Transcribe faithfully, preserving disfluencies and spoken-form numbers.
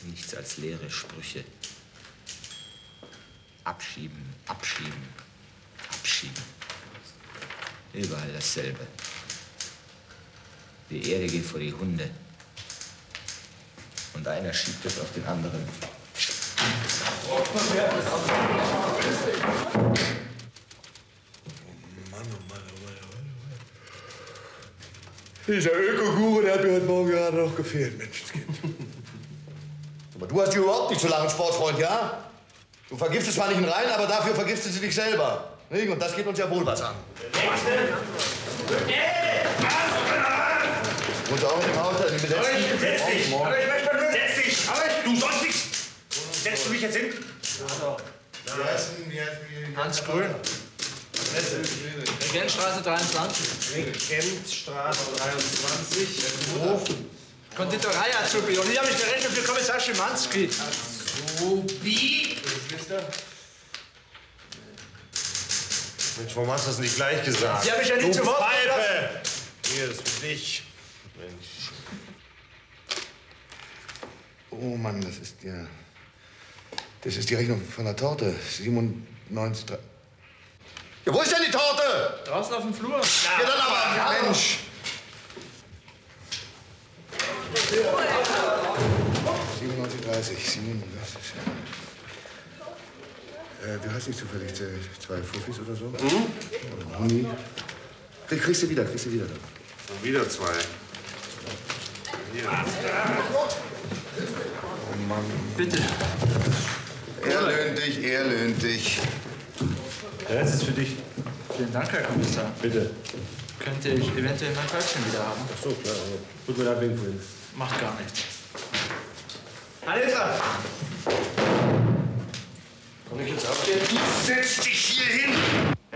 Nichts als leere Sprüche. Abschieben, abschieben, abschieben. Überall dasselbe. Die Erde geht vor die Hunde. Und einer schiebt es auf den anderen. Oh Mann, oh Mann, oh Mann, oh Mann. Dieser Öko-Guru, der hat mir heute Morgen gerade noch gefehlt, Menschenskind. Aber du hast hier überhaupt nicht so lange Sportfreund, ja? Du vergiftest zwar nicht den Rhein, aber dafür vergiftest du dich selber. Nicht? Und das geht uns ja wohl was an. Muss auch im Haus sein, die besetzen. Setz dich! Aber ich möchte nur... Setz dich! Aber ich... Du sollst nicht! Setzt du mich jetzt hin? Wie heißt denn, wie heißt denn, Hans Grün. Regentstraße dreiundzwanzig. Regentstraße dreiundzwanzig. Hof. Konditorei Azubi. Und hier habe ich eine Rechnung für Kommissar Schimanski. Azubi? Mensch, warum hast du das nicht gleich gesagt? Die habe ich ja nicht du zu Wort Pfeife! Hier ist für dich. Mensch. Oh Mann, das ist ja... Das ist die Rechnung von der Torte. siebenundneunzig... Ja, wo ist denn die Torte? Draußen auf dem Flur. Ja, dann aber, ja, Mensch. siebenundneunzig dreißig, siebenundneunzig. Äh, wie heißt nicht zufällig? Zwei Fuffis oder so? Mhm. Oder Huni? Krieg, kriegst du wieder, kriegst du wieder. Und wieder zwei. Hier. Oh Mann. Bitte. Er löhnt dich, er löhnt dich. Der Rest ist für dich. Vielen Dank, Herr Kommissar. Bitte. Könnte ich eventuell mein Körbchen wieder haben? Ach so, klar. Tut mir leid wegen vorhin. Macht gar nichts. Alter! Kann ich jetzt abgehen? Setz dich hier hin!